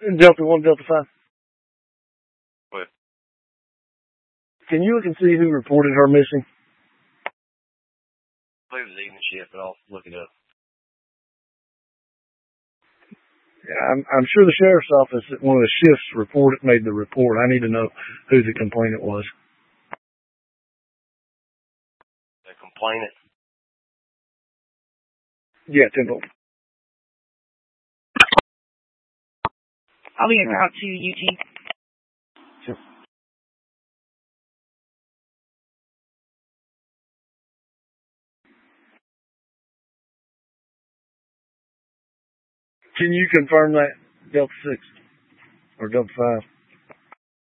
Delta 1, Delta 5. What? Can you look and see who reported her missing? I believe it was evening shift, but I'll look it up. Yeah, I'm sure the sheriff's office at one of the shifts made the report. I need to know who the complainant was. The complainant? Yeah, Temple. I'll be en route to Eugene. Sure. Can you confirm that, Delta 6 or Delta 5?